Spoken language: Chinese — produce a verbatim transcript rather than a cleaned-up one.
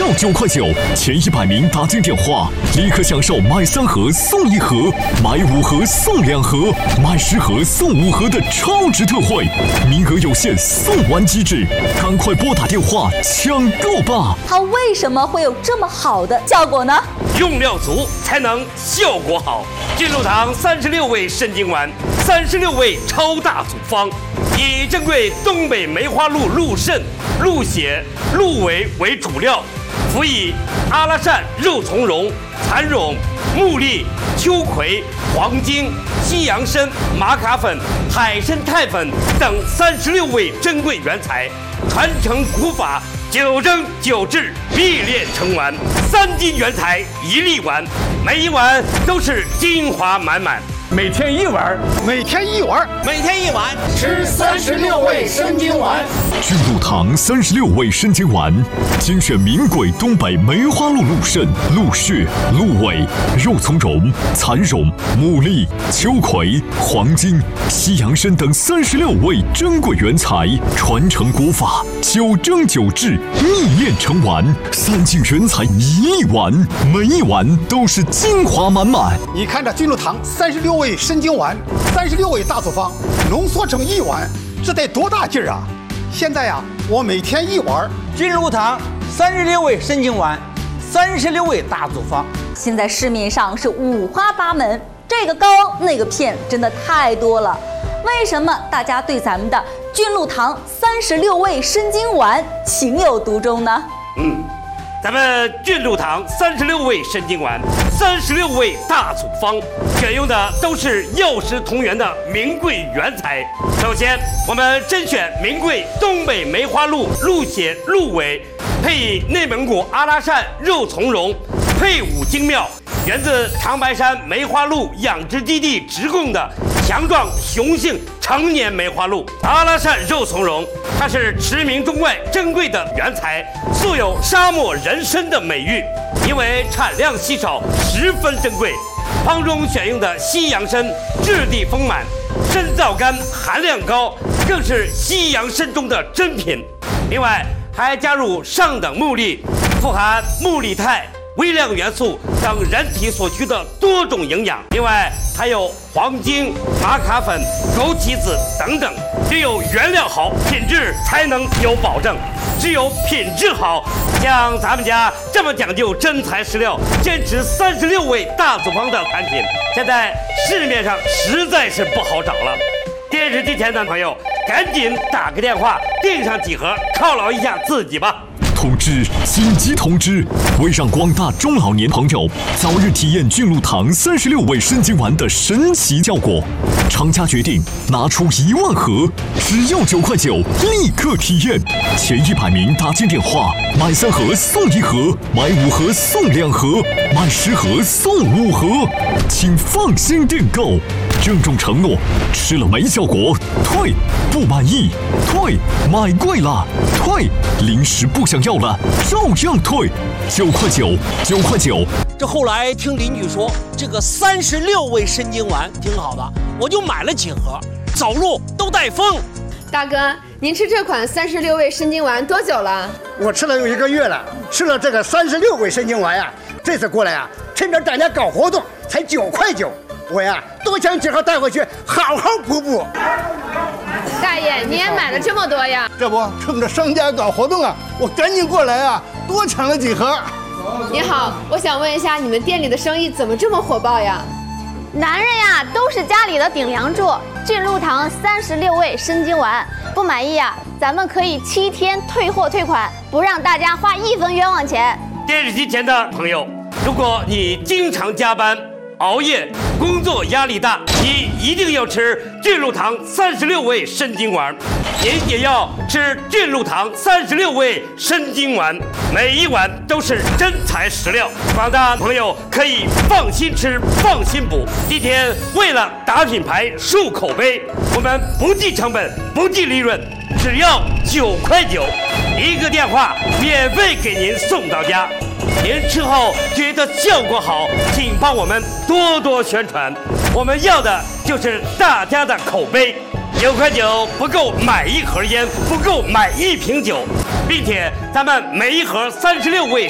要九块九，前一百名打进电话，立刻享受买三盒送一盒，买五盒送两盒，买十盒送五盒的超值特惠，名额有限，送完即止，赶快拨打电话抢购吧！ 它为什么会有这么好的效果呢？ 用料足才能效果好。俊鹿堂三十六味参精丸，三十六味超大组方，以珍贵东北梅花鹿鹿肾、鹿血、鹿尾为主料，辅以阿拉善、肉苁蓉、蚕蛹、木栗、秋葵、黄精、西洋参、玛卡粉、海参肽粉等三十六味珍贵原材，传承古法，九蒸九制，历练成丸，三斤原材一粒丸，每一碗都是精华满满。 每天一碗， 每天一碗， 每天一碗， 吃三十六味参精丸。 俊鹿堂三十六味参精丸，精选名贵东北梅花鹿鹿肾、鹿血、鹿尾、肉苁蓉、蚕蛹、牡蛎、秋葵、黄精、西洋参等三十六味珍贵原材，传承古法，九蒸九制，历练成丸，三斤原材一粒丸，每一碗都是精华满满。 你看这俊鹿堂三十六味参精丸，三十六味大组方浓缩成一碗，这得多大劲儿啊！现在呀、啊，我每天一碗。 俊鹿堂三十六味参精丸，三十六味大组方， 现在市面上是五花八门，这个膏那个片，真的太多了。为什么大家对咱们的俊鹿堂三十六味参精丸情有独钟呢？ 嗯，咱们俊鹿堂三十六味参精丸，三十六味大组方，选用的都是药食同源的名贵原材。首先，我们甄选名贵东北梅花鹿鹿血、鹿尾，配以内蒙古阿拉善肉苁蓉，配伍精妙，源自长白山梅花鹿养殖基地直供的强壮雄性成年梅花鹿。阿拉善肉苁蓉，它是驰名中外珍贵的原材，素有沙漠人参的美誉，因为产量稀少，十分珍贵。方中选用的西洋参质地丰满，参皂苷含量高，更是西洋参中的珍品。另外还加入上等木栗，富含木栗肽、微量元素等人体所需的多种营养。另外还有黄精、玛卡粉、枸杞子等等。只有原料好，品质才能有保证。只有品质好，像咱们家这么讲究真材实料，坚持三十六味大组方的产品，现在市面上实在是不好找了。电视机前的朋友，赶紧打个电话订上几盒，犒劳一下自己吧。 通知！紧急通知！为让广大中老年朋友早日体验俊鹿堂三十六味参精丸的神奇效果，厂家决定拿出一万盒，只要九块九，立刻体验。前一百名打进电话，买三盒送一盒，买五盒送两盒，买十盒送五盒，请放心订购。郑重承诺，吃了没效果退，不满意退，买贵了退，零食不想要了照样退，九块九，九块九。 这后来听邻居说，这个三十六味参精丸挺好的，我就买了几盒，走路都带风。 大哥，您吃这款三十六味参精丸多久了？ 我吃了有一个月了，吃了这个三十六味参精丸呀，这次过来啊，趁着大家搞活动，才九块九。我呀，多想几盒带回去，好好补补。 大爷，你也买了这么多呀？ 这不，趁着商家搞活动啊，我赶紧过来啊，多抢了几盒。 你好，我想问一下，你们店里的生意怎么这么火爆呀？ 男人呀，都是家里的顶梁柱。俊鹿堂三十六味参精丸，不满意呀，咱们可以七天退货退款，不让大家花一分冤枉钱。 电视机前的朋友，如果你经常加班、熬夜，工作压力大，你一定要吃俊鹿堂三十六味参精丸，您也要吃俊鹿堂三十六味参精丸，每一碗都是真材实料，广大朋友可以放心吃，放心补。今天为了打品牌、树口碑，我们不计成本，不计利润，只要九块九，一个电话免费给您送到家。您吃后觉得效果好，请帮我们多多宣传，我们要的就是大家的口碑。九块九不够买一盒烟，不够买一瓶酒，并且咱们每一盒三十六味